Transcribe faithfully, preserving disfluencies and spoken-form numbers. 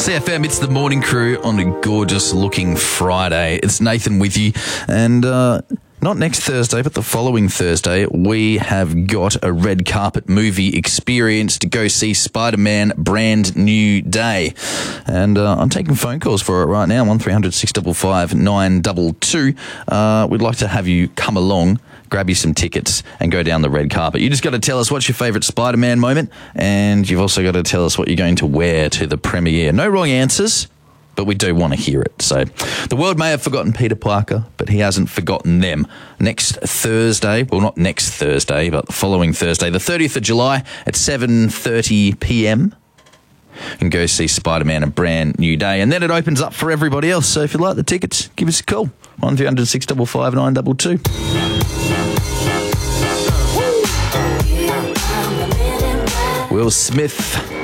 C F M, it's the Morning Crew on a gorgeous looking Friday. It's Nathan with you, and uh, not next Thursday, but the following Thursday, we have got a red carpet movie experience to go see Spider-Man Brand New Day. And uh, I'm taking phone calls for it right now, one three hundred six five five nine two two. Uh, we'd like to have you come along, grab you some tickets and go down the red carpet. You just got to tell us what's your favourite Spider-Man moment, and you've also got to tell us what you're going to wear to the premiere. No wrong answers, but we do want to hear it. So the world may have forgotten Peter Parker, but he hasn't forgotten them. Next Thursday, well, not next Thursday, but the following Thursday, the thirtieth of July at seven thirty p m, and go see Spider-Man A Brand New Day. And then it opens up for everybody else. So if you like the tickets, give us a call. one three hundred six five five nine two two. Will Smith